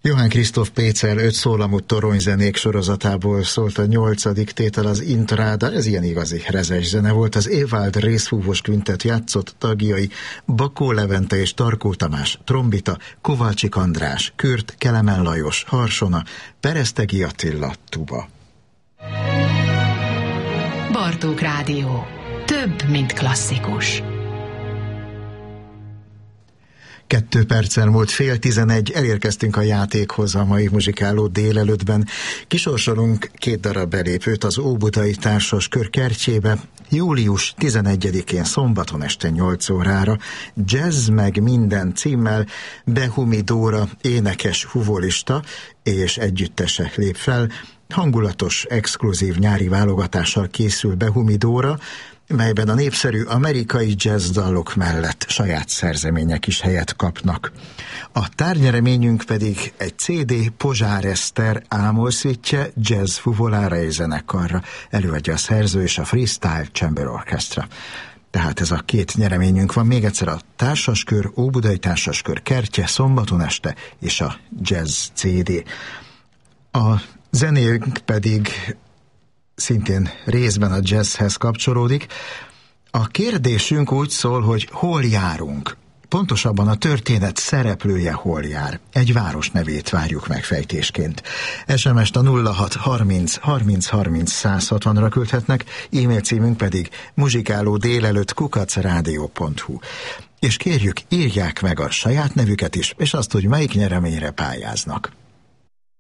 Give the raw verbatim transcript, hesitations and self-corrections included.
Johann Christoph Pécel öt szólamú toronyzenék sorozatából szólt a nyolcadik tétel, az Intráda. Ez ilyen igazi rezes zene volt. Az Ewald részfúvós kvintet játszott tagjai Bakó Levente és Tarkó Tamás, trombita, Kovalcsik András, Kürt, Kelemen Lajos, harsona, Peresztegi Attila, tuba. Bartók Rádió. Több, mint klasszikus. Kettő perccel múlt fél tizenegy, elérkeztünk a játékhoz a mai muzsikáló délelőttben. Kisorsolunk két darab belépőt az Óbudai Társas Kör kertjébe, július tizenegyedikén szombaton este nyolc órára, Jazz meg minden címmel Behumi Dóra énekes huvolista és együttese lép fel. Hangulatos, exkluzív nyári válogatással készül Behumi Dóra, melyben a népszerű amerikai jazzdalok mellett saját szerzemények is helyet kapnak. A tárgynyereményünk pedig egy cé dé Pozsár Eszter ámolszítje jazz fuvolára és zenekarra. Előadja a szerző és a Freestyle Chamber Orchestra. Tehát ez a két nyereményünk van. Még egyszer a Társaskör, Óbudai Társaskör kertje szombaton este és a jazz cé dé. A zenénk pedig szintén részben a jazzhez kapcsolódik. A kérdésünk úgy szól, hogy hol járunk. Pontosabban a történet szereplője hol jár. Egy város nevét várjuk megfejtésként. es em est a nulla hat harminc harminc harminc száz hatvanra küldhetnek, e-mail címünk pedig muzsikáló délelőtt kukac rádió pont hu. És kérjük, írják meg a saját nevüket is, és azt, hogy melyik nyereményre pályáznak.